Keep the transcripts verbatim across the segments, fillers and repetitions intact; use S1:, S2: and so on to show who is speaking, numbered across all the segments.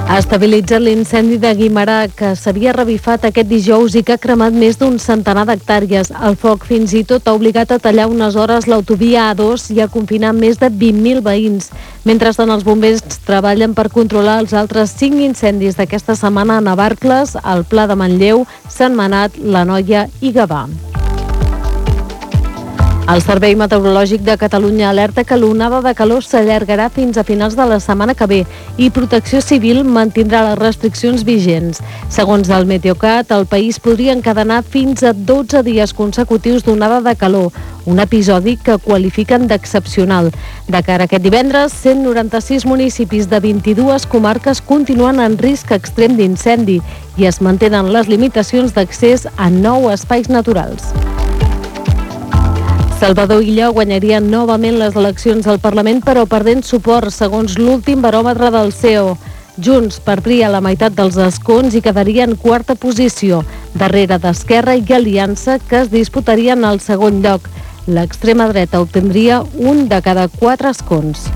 S1: Ha estabilitzat l'incendi de Guimerà, que s'havia revifat aquest dijous i que ha cremat més d'un centenar d'hectàrees. El foc fins i tot ha obligat a tallar unes hores l'autovia A dos i a confinar més de vint mil veïns. Mentrestant, els bombers treballen per controlar els altres cinc incendis d'aquesta setmana a Navarcles, al Pla de Manlleu, Sentmenat, l'Anoia i Gavà. El Servei Meteorològic de Catalunya alerta que l'onada de calor s'allargarà fins a finals de la setmana que ve i Protecció Civil mantindrà les restriccions vigents. Segons el Meteocat, el país podria encadenar fins a dotze dies consecutius d'onada de calor, un episodi que qualifiquen d'excepcional. De cara a aquest divendres, cent noranta-sis municipis de vint-i-dues comarques continuen en risc extrem d'incendi i es mantenen les limitacions d'accés a nou espais naturals. Salvador Illa guanyaria novament les eleccions al Parlament, però perdent suport, segons l'últim baròmetre del C E O. Junts perdria la meitat dels escons i quedaria en quarta posició, darrere d'Esquerra i Aliança, que es disputarien al segon lloc. L'extrema dreta obtindria un de cada quatre escons.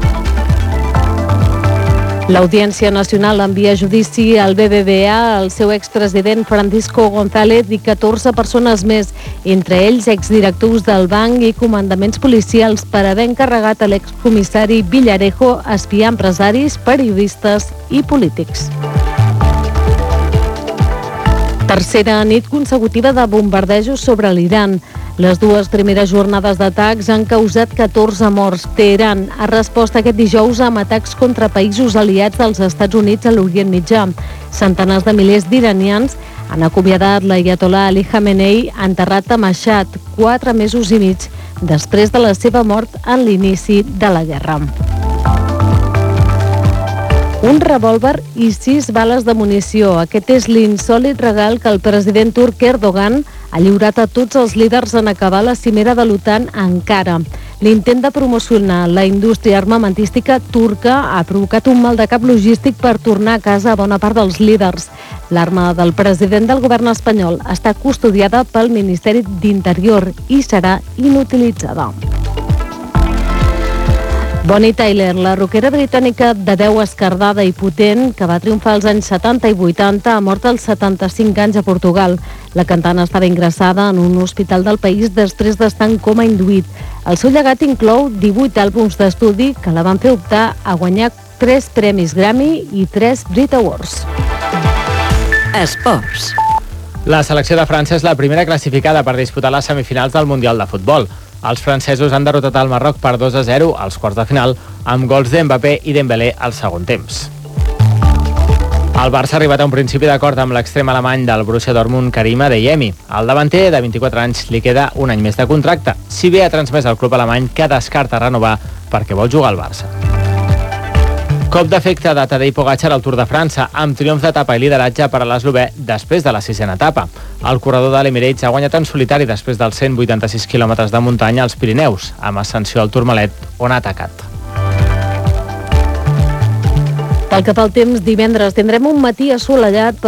S1: L'Audiència Nacional envia a judici al B B V A el seu expresident Francisco González i catorze persones més, entre ells exdirectors del banc i comandaments policials, per haver encarregat a l'excomissari Villarejo espiar empresaris, periodistes i polítics. Tercera nit consecutiva de bombardejos sobre l'Iran. Les dues primeres jornades d'atacs han causat catorze morts. Teheran ha respost aquest dijous amb atacs contra països aliats dels Estats Units a l'Orient Mitjà. Centenars de milers d'iranians han acomiadat l'Aiatollah Ali Khamenei enterrat a Mashhad, quatre mesos i mig després de la seva mort en l'inici de la guerra. Un revòlver i sis bales de munició. Aquest és l'insòlit regal que el president turc Erdogan ha lliurat a tots els líders en acabar la cimera de l'OTAN a Ankara. L'intent de promocionar la indústria armamentística turca ha provocat un maldecap logístic per tornar a casa a bona part dels líders. L'arma del president del govern espanyol està custodiada pel Ministeri d'Interior i serà inutilitzada. Bonnie Tyler, la rockera britànica de veu esquerdada i potent que va triomfar als anys setanta i vuitanta, ha mort als setanta-cinc anys a Portugal. La cantant estava ingressada en un hospital del país després d'estar en coma induït. El seu llegat inclou divuit àlbums d'estudi que la van fer optar a guanyar tres premis Grammy i tres Brit Awards.
S2: Esports.
S3: La selecció de França és la primera classificada per disputar les semifinals del Mundial de Futbol. Els francesos han derrotat el Marroc per dos a zero als quarts de final, amb gols d'Mbappé i Dembélé al segon temps. El Barça ha arribat a un principi d'acord amb l'extrem alemany del Borussia Dortmund, Karim Adeyemi. Al davanter, de vint-i-quatre anys, li queda un any més de contracte, si bé ha transmès al club alemany que descarta renovar perquè vol jugar al Barça. Cop d'efecte de Tadej Pogačar al Tour de França, amb triomf d'etapa i lideratge per a l'eslovè després de la sisena etapa. El corredor de l'Emirates ha guanyat en solitari després dels cent vuitanta-sis quilòmetres de muntanya als Pirineus, amb ascensió al Tourmalet, on ha atacat.
S1: Pel que fa al temps, divendres tindrem un matí assolellat